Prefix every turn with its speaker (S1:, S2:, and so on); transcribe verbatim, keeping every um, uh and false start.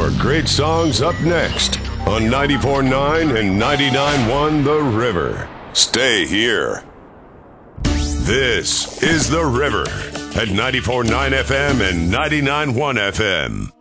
S1: more great songs up next on ninety-four point nine and ninety-nine point one The River. Stay here. This is The River at ninety-four point nine F M and ninety-nine point one F M.